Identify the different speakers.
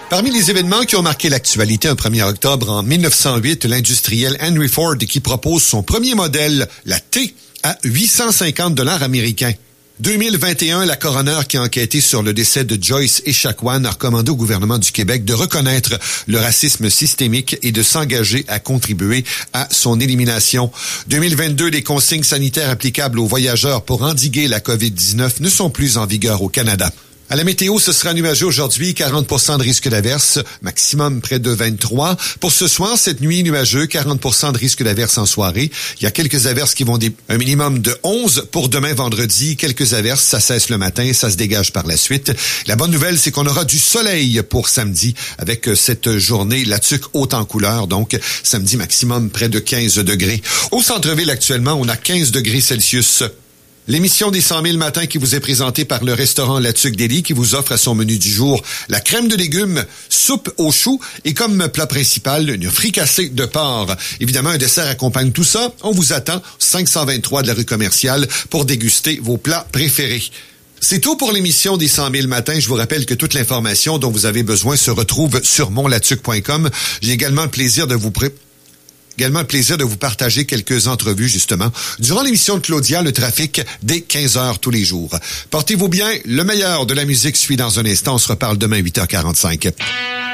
Speaker 1: Parmi les événements qui ont marqué l'actualité un 1er octobre en 1908, l'industriel Henry Ford qui propose son premier modèle, la T, à 850 $ américains. 2021, la coroner qui a enquêté sur le décès de Joyce Echaquan a recommandé au gouvernement du Québec de reconnaître le racisme systémique et de s'engager à contribuer à son élimination. 2022, les consignes sanitaires applicables aux voyageurs pour endiguer la COVID-19 ne sont plus en vigueur au Canada. À la météo, ce sera nuageux aujourd'hui, 40% de risque d'averse, maximum près de 23. Pour ce soir, cette nuit, nuageux, 40% de risque d'averse en soirée. Il y a quelques averses qui vont un minimum de 11 pour demain vendredi. Quelques averses, ça cesse le matin, ça se dégage par la suite. La bonne nouvelle, c'est qu'on aura du soleil pour samedi avec cette journée, la tuque haute en couleur. Donc, samedi maximum près de 15 degrés. Au centre-ville, actuellement, on a 15 degrés Celsius. L'émission des 100 000 matins qui vous est présentée par le restaurant La Tuque d'Élie qui vous offre à son menu du jour la crème de légumes, soupe aux choux et comme plat principal, une fricassée de porc. Évidemment, un dessert accompagne tout ça. On vous attend 523 de la rue commerciale pour déguster vos plats préférés. C'est tout pour l'émission des 100 000 matins. Je vous rappelle que toute l'information dont vous avez besoin se retrouve sur monlatuc.com. J'ai également le plaisir de vous partager quelques entrevues, justement, durant l'émission de Claudia, le trafic, dès 15h tous les jours. Portez-vous bien. Le meilleur de la musique suit dans un instant. On se reparle demain, 8h45.